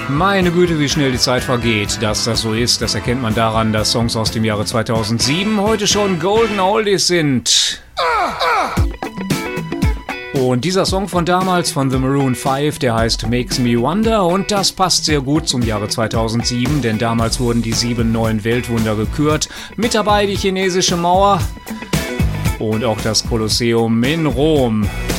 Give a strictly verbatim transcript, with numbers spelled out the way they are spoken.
Meine Güte, wie schnell die Zeit vergeht. Dass das so ist, das erkennt man daran, dass Songs aus dem Jahre zweitausendsieben heute schon Golden Oldies sind. Und dieser Song von damals von The Maroon five, der heißt Makes Me Wonder, und das passt sehr gut zum Jahre zweitausendsieben, denn damals wurden die sieben neuen Weltwunder gekürt. Mit dabei die chinesische Mauer und auch das Kolosseum in Rom.